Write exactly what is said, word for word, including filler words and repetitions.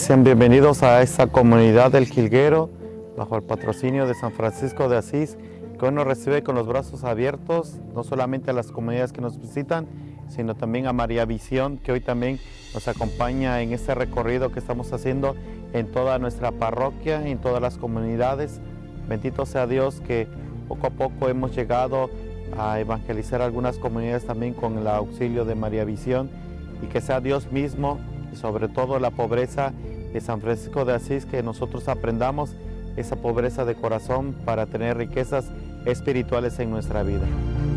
sean bienvenidos a esta comunidad del Jilguero, bajo el patrocinio de San Francisco de Asís, que hoy nos recibe con los brazos abiertos, no solamente a las comunidades que nos visitan, sino también a María Visión, que hoy también nos acompaña en este recorrido que estamos haciendo en toda nuestra parroquia, en todas las comunidades. Bendito sea Dios que poco a poco hemos llegado a evangelizar algunas comunidades también con el auxilio de María Visión, y que sea Dios mismo y sobre todo la pobreza de San Francisco de Asís, que nosotros aprendamos esa pobreza de corazón para tener riquezas espirituales en nuestra vida.